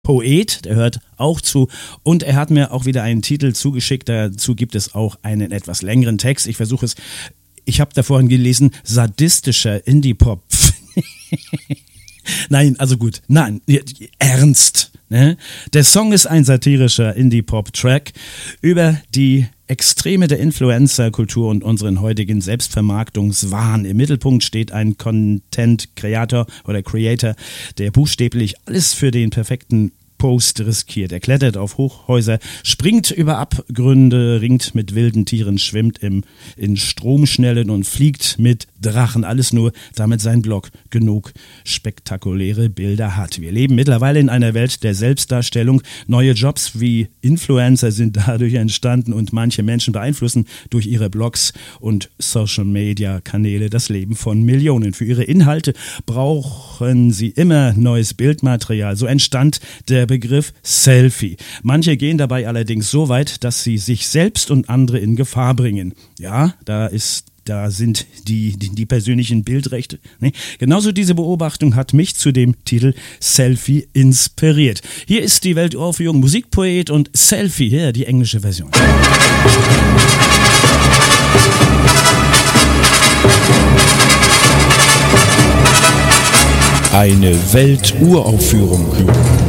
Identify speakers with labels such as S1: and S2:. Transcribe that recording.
S1: Poet, der hört auch zu und er hat mir auch wieder einen Titel zugeschickt, dazu gibt es auch einen etwas längeren Text. Ich versuche es, ich habe da vorhin gelesen, sadistischer Indie-Pop. Nein, also gut, nein, ernst. Ne? Der Song ist ein satirischer Indie-Pop-Track über die Extreme der Influencer-Kultur und unseren heutigen Selbstvermarktungswahn. Im Mittelpunkt steht ein Content-Creator oder Creator, der buchstäblich alles für den perfekten Post riskiert. Er klettert auf Hochhäuser, springt über Abgründe, ringt mit wilden Tieren, schwimmt in Stromschnellen und fliegt mit Drachen. Alles nur, damit sein Blog genug spektakuläre Bilder hat. Wir leben mittlerweile in einer Welt der Selbstdarstellung. Neue Jobs wie Influencer sind dadurch entstanden und manche Menschen beeinflussen durch ihre Blogs und Social-Media-Kanäle das Leben von Millionen. Für ihre Inhalte brauchen sie immer neues Bildmaterial. So entstand der Begriff Selfie. Manche gehen dabei allerdings so weit, dass sie sich selbst und andere in Gefahr bringen. Ja, da sind die persönlichen Bildrechte. Ne? Genauso diese Beobachtung hat mich zu dem Titel Selfie inspiriert. Hier ist die Weltaufführung Musikpoet und Selfie, hier die englische Version.
S2: Eine Welturaufführung.